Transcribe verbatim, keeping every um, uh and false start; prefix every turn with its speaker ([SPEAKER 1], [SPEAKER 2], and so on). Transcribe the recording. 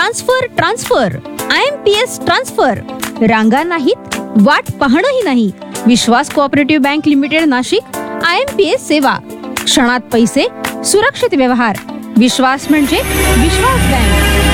[SPEAKER 1] Transfer transfer I am P S transfer. रांगा नाहीत, वाट पाहणंही नाही. विश्वास cooperative bank limited Nashik. I am P S सेवा, क्षणात पैसे, सुरक्षित व्यवहार. विश्वास म्हणजे विश्वास बँक.